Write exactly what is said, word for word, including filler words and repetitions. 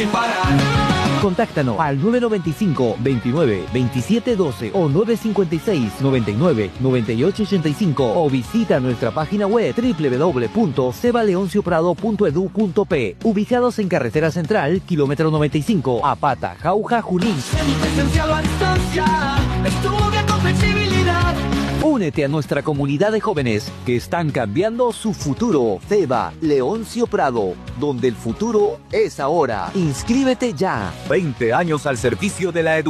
sin parar. Contáctanos al nueve nueve cinco, veintinueve, veintisiete doce o nueve cinco seis, noventa y nueve, noventa y ocho ochenta y cinco o visita nuestra página web doble u doble u doble u punto ceba leoncio prado punto edu punto pe, ubicados en Carretera Central, kilómetro noventa y cinco, Apata, Jauja, Junín. Semipresencial o a distancia, estudia con flexibilidad. Únete a nuestra comunidad de jóvenes que están cambiando su futuro. Ceba Leoncio Prado, donde el futuro es ahora. Inscríbete ya. veinte años al servicio de la educación.